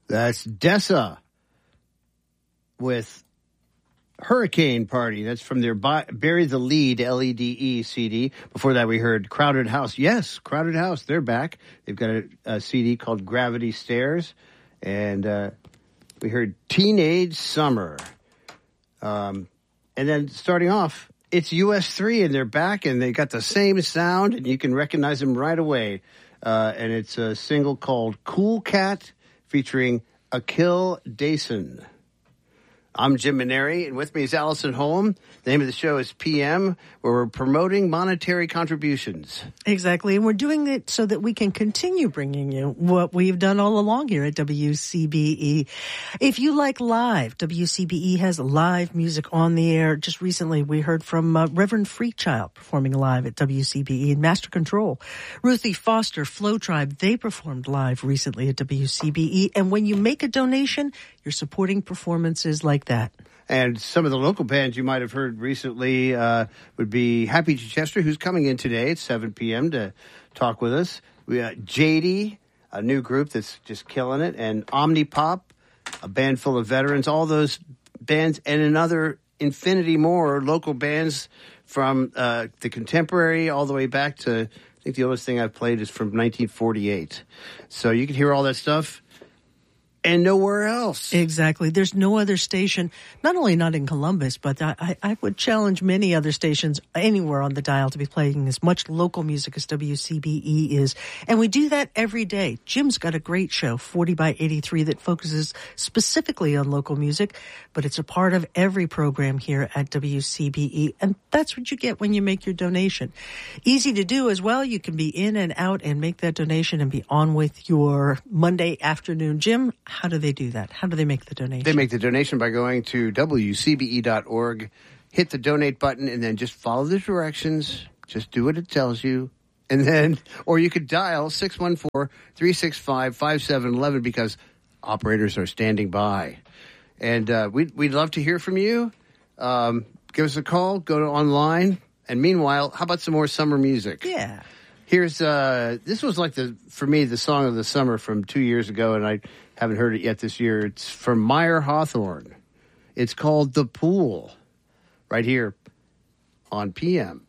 That's Dessa with Hurricane Party. That's from their Bury the Lead, L-E-D-E CD. Before that, we heard Crowded House. Yes, Crowded House. They're back. They've got a CD called Gravity Stairs. And we heard Teenage Summer. And then starting off, it's US3, and they're back, and they got the same sound, and you can recognize them right away. And it's a single called Cool Cat featuring Akil Dason. I'm Jim Maneri, and with me is Allison Holm. The name of the show is PM, where we're promoting monetary contributions. Exactly, and we're doing it so that we can continue bringing you what we've done all along here at WCBE. If you like live, WCBE has live music on the air. Just recently, we heard from Reverend Freakchild performing live at WCBE and Master Control. Ruthie Foster, Flow Tribe, they performed live recently at WCBE. And when you make a donation, you're supporting performances like that. And some of the local bands you might have heard recently would be Happy Chichester, who's coming in today at 7 p.m. to talk with us. We got JD, a new group that's just killing it, and Omnipop, a band full of veterans. All those bands and another infinity more local bands from the contemporary all the way back to, I think the oldest thing I've played is from 1948. So you can hear all that stuff. And nowhere else. Exactly. There's no other station, not only not in Columbus, but I would challenge many other stations anywhere on the dial to be playing as much local music as WCBE is. And we do that every day. Jim's got a great show, 40 by 83, that focuses specifically on local music, but it's a part of every program here at WCBE. And that's what you get when you make your donation. Easy to do as well. You can be in and out and make that donation and be on with your Monday afternoon. Jim, how do they do that? How do they make the donation? They make the donation by going to WCBE.org, hit the donate button, and then just follow the directions. Just do what it tells you. And then, or you could dial 614-365-5711 because operators are standing by. And we'd love to hear from you. Give us a call, go to online. And meanwhile, how about some more summer music? Yeah. Here's, this was like for me, the song of the summer from 2 years ago, and I haven't heard it yet this year. It's from Meyer Hawthorne. It's called The Pool, right here on PM.